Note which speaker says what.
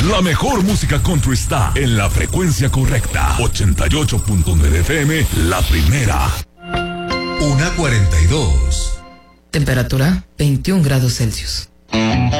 Speaker 1: La mejor música country está en la frecuencia correcta. 88.9 FM, la primera.
Speaker 2: 1:42.
Speaker 3: Temperatura 21 grados Celsius.